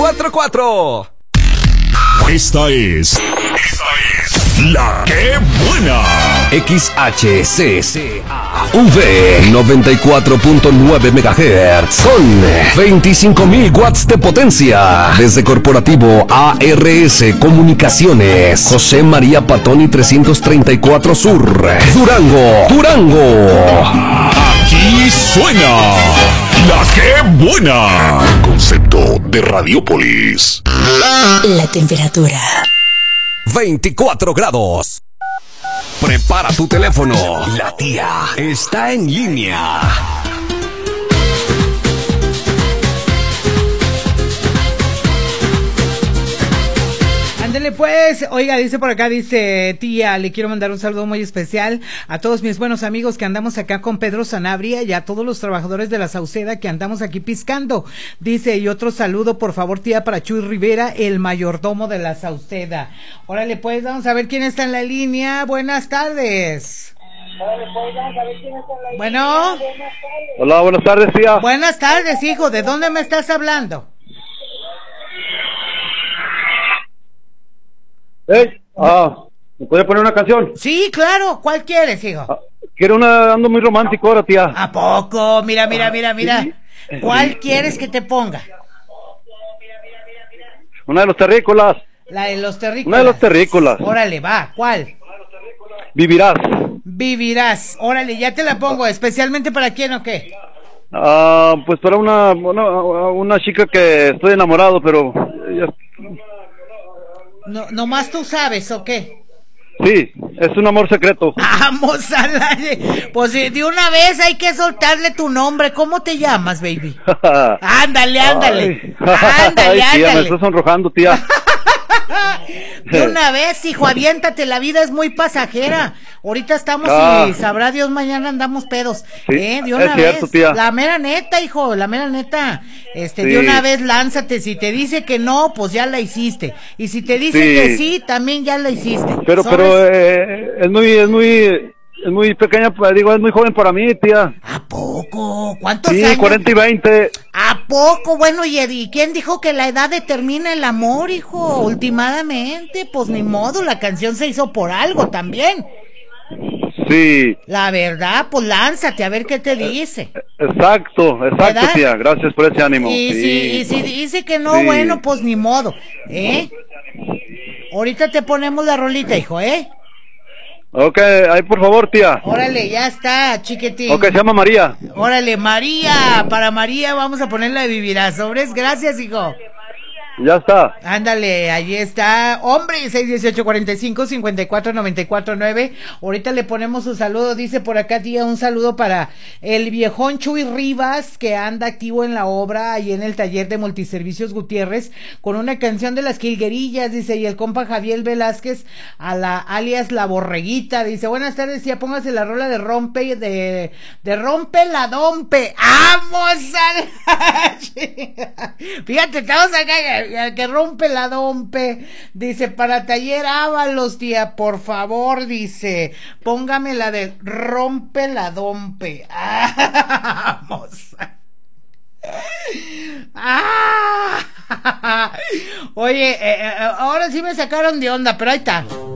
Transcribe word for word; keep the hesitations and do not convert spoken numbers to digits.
cuatro cuatro. Esta es... Esta es... La Que Buena. X H C C A V noventa y cuatro punto nueve megahertz con veinticinco mil watts de potencia. Desde Corporativo A R S Comunicaciones, José María Patoni trescientos treinta y cuatro Sur, Durango, Durango. Aquí suena La Que Buena. Concepto de Radiopolis. La temperatura veinticuatro grados. Prepara tu teléfono. La tía está en línea. Ándele pues, oiga, dice por acá, dice, tía, le quiero mandar un saludo muy especial a todos mis buenos amigos que andamos acá con Pedro Sanabria y a todos los trabajadores de la Sauceda que andamos aquí piscando. Dice, y otro saludo, por favor, tía, para Chuy Rivera, el mayordomo de la Sauceda. Órale pues, vamos a ver quién está en la línea. Buenas tardes. Órale pues, vamos a ver quién está en la línea. Bueno. Hola, buenas tardes, tía. Buenas tardes, hijo, ¿de dónde me estás hablando? ¿Eh? Ah, ¿me puede poner una canción? Sí, claro. ¿Cuál quieres, hijo? Ah, quiero una, ando muy romántico ahora, tía. ¿A poco? Mira, mira, mira, mira. ¿Sí? ¿Cuál Sí. quieres que te ponga? Una de los terrícolas. La de los terrícolas. Una de los terrícolas. Órale, va. ¿Cuál? Vivirás. Vivirás. Órale, ya te la pongo. ¿Especialmente para quién o qué? Ah, pues para una, una, una chica que estoy enamorado, pero... ella- No, ¿nomás tú sabes o qué? sí, es un amor secreto. Vamos a la... Pues eh, de una vez hay que soltarle tu nombre. ¿Cómo te llamas, baby? Ándale, ándale. Ay, Ándale, ay, tía, me ándale. estás sonrojando, tía. De una vez, hijo, aviéntate, la vida es muy pasajera. Ahorita estamos Ah. y sabrá Dios, mañana andamos pedos. Sí, eh, de una es cierto, vez. tía. La mera neta, hijo, la mera neta. Este, Sí. de una vez lánzate. Si te dice que no, pues ya la hiciste. Y si te dice Sí. que sí, también ya la hiciste. Pero, ¿Sobres? pero eh, es muy, es muy, es muy pequeña, pues, digo, es muy joven para mí, tía. ¿A poco? ¿Cuántos Sí, años? cuarenta y veinte. ¿A poco? Bueno, y, ¿y quién dijo que la edad determina el amor, hijo? Últimamente, pues ni modo, la canción se hizo por algo también. Sí, La verdad, pues lánzate a ver qué te dice. exacto, exacto, ¿Verdad? tía. Gracias por ese ánimo. Y, sí. si, y si dice que no, Sí. bueno, pues ni modo, ¿eh? Ahorita te ponemos la rolita, hijo, ¿eh? Ok, ahí por favor, tía. Órale, ya está, chiquitín. Ok, se llama María. Órale, María, para María vamos a ponerla de Vivirás. Sobres, gracias, hijo. Ya está. Ándale, ahí está. Hombre, seis dieciocho cuarenta y cinco cincuenta y cuatro noventa y cuatro nueve. Ahorita le ponemos su saludo. Dice por acá, tía, un saludo para el viejón Chuy Rivas, que anda activo en la obra y en el taller de multiservicios Gutiérrez, con una canción de las Jilguerillas, dice, y el compa Javier Velázquez, a la alias La Borreguita, dice, buenas tardes, tía, póngase la rola de Rompe, de, de Rompe la Dompe. ¡Vamos a la... Fíjate, estamos acá, el que rompe la dompe, dice, para taller Ábalos, tía, por favor, dice, póngame la de rompe la dompe. Ah, vamos. Ah. Oye, eh, eh, ahora sí me sacaron de onda, pero ahí está.